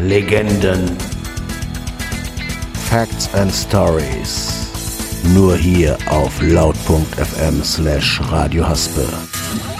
Legenden. Facts and Stories. Nur hier auf laut.fm/Radio Haspe.